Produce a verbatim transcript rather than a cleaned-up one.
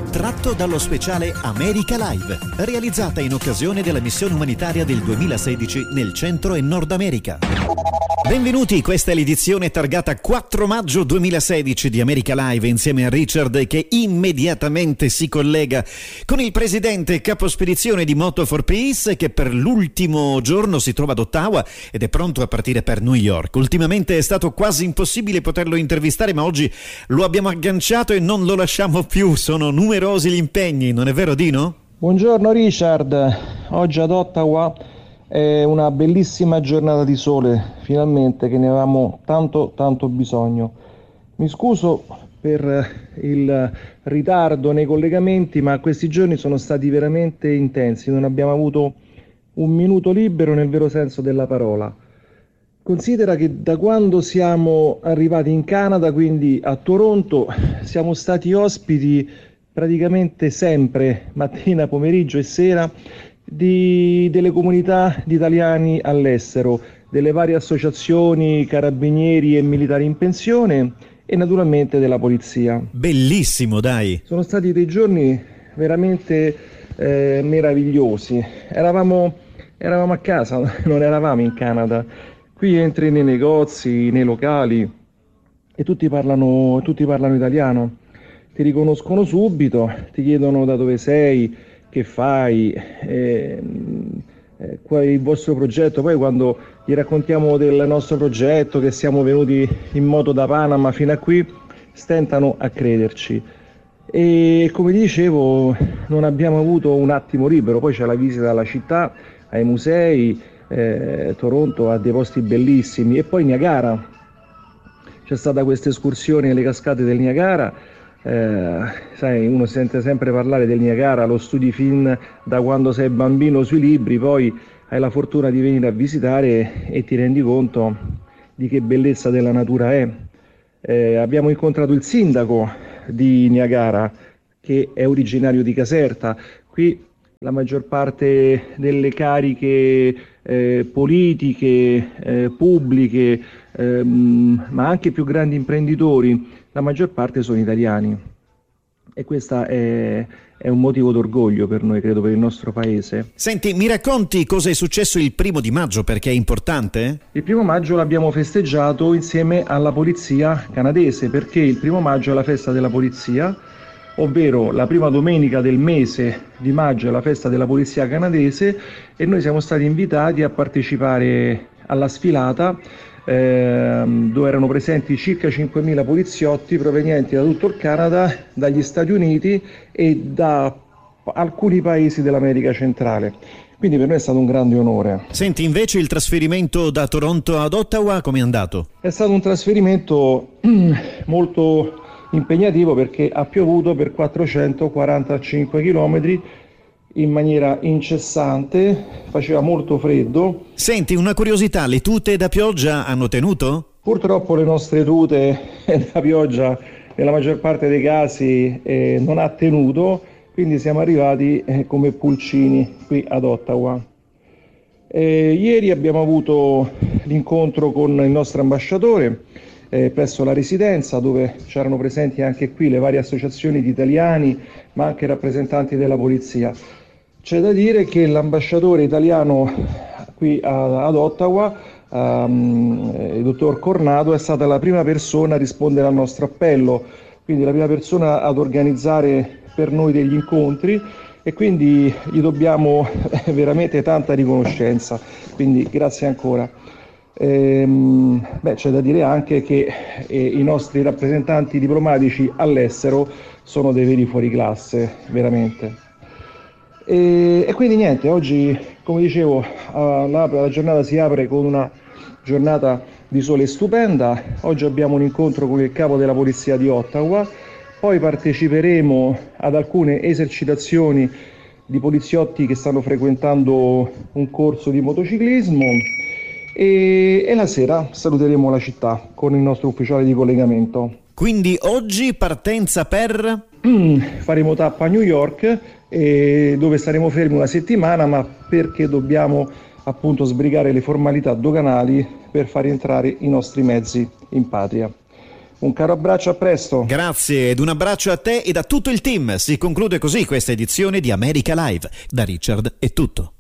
tratto dallo speciale America Live, realizzata in occasione della missione umanitaria del duemilasedici nel Centro e Nord America. Benvenuti, questa è l'edizione targata quattro maggio duemilasedici di America Live, insieme a Richard, che immediatamente si collega con il presidente e capo spedizione di Moto for Peace, che per l'ultimo giorno si trova ad Ottawa ed è pronto a partire per New York. Ultimamente è stato quasi impossibile poterlo intervistare, ma oggi lo abbiamo agganciato e non lo lasciamo più. Sono numerosi gli impegni, non è vero, Dino? Buongiorno Richard, oggi ad Ottawa è una bellissima giornata di sole, finalmente, che ne avevamo tanto tanto bisogno. Mi scuso per il ritardo nei collegamenti, ma questi giorni sono stati veramente intensi, non abbiamo avuto un minuto libero nel vero senso della parola. Considera che da quando siamo arrivati in Canada, quindi a Toronto, siamo stati ospiti praticamente sempre, mattina, pomeriggio e sera, di, delle comunità di italiani all'estero, delle varie associazioni, carabinieri e militari in pensione e naturalmente della polizia. Bellissimo, dai! Sono stati dei giorni veramente eh, meravigliosi. Eravamo, eravamo a casa, non eravamo in Canada. Qui entri nei negozi, nei locali e tutti parlano, tutti parlano italiano. Ti riconoscono subito, ti chiedono da dove sei, che fai, eh, eh, qual è il vostro progetto. Poi quando gli raccontiamo del nostro progetto, che siamo venuti in moto da Panama fino a qui, stentano a crederci. E come dicevo, non abbiamo avuto un attimo libero. Poi c'è la visita alla città, ai musei. Eh, Toronto ha dei posti bellissimi, e poi Niagara, c'è stata questa escursione alle cascate del Niagara. Eh, sai, uno sente sempre parlare del Niagara, lo studi fin da quando sei bambino sui libri, poi hai la fortuna di venire a visitare e ti rendi conto di che bellezza della natura è. Eh, abbiamo incontrato il sindaco di Niagara, che è originario di Caserta. Qui la maggior parte delle cariche eh, politiche, eh, pubbliche, ehm, ma anche più grandi imprenditori, la maggior parte sono italiani. E questo è, è un motivo d'orgoglio per noi, credo, per il nostro paese. Senti, mi racconti cosa è successo il primo di maggio, perché è importante? Il primo maggio l'abbiamo festeggiato insieme alla polizia canadese, perché il primo maggio è la festa della polizia, ovvero la prima domenica del mese di maggio è la festa della polizia canadese, e noi siamo stati invitati a partecipare alla sfilata ehm, dove erano presenti circa cinquemila poliziotti provenienti da tutto il Canada, dagli Stati Uniti e da alcuni paesi dell'America centrale. Quindi per noi è stato un grande onore. Senti, invece il trasferimento da Toronto ad Ottawa come è andato? È stato un trasferimento molto impegnativo, perché ha piovuto per quattrocentoquarantacinque chilometri in maniera incessante, faceva molto freddo. Senti, una curiosità, le tute da pioggia hanno tenuto? Purtroppo le nostre tute da pioggia nella maggior parte dei casi eh, non ha tenuto, quindi siamo arrivati eh, come pulcini qui ad Ottawa. Eh, ieri abbiamo avuto l'incontro con il nostro ambasciatore Eh, presso la residenza, dove c'erano presenti anche qui le varie associazioni di italiani, ma anche rappresentanti della polizia. C'è da dire che l'ambasciatore italiano qui a, ad Ottawa, um, il dottor Cornado, è stata la prima persona a rispondere al nostro appello, quindi la prima persona ad organizzare per noi degli incontri, e quindi gli dobbiamo veramente tanta riconoscenza, quindi grazie ancora. Ehm, beh, c'è da dire anche che eh, i nostri rappresentanti diplomatici all'estero sono dei veri fuoriclasse, veramente. E, e quindi niente, oggi, come dicevo, uh, la, la giornata si apre con una giornata di sole stupenda. Oggi abbiamo un incontro con il capo della polizia di Ottawa, poi parteciperemo ad alcune esercitazioni di poliziotti che stanno frequentando un corso di motociclismo. E, e la sera saluteremo la città con il nostro ufficiale di collegamento. Quindi oggi partenza per? Mm, faremo tappa a New York, eh, dove staremo fermi una settimana, ma perché dobbiamo appunto sbrigare le formalità doganali per far entrare i nostri mezzi in patria. Un caro abbraccio, a presto. Grazie ed un abbraccio a te e da tutto il team. Si conclude così questa edizione di America Live. Da Richard è tutto.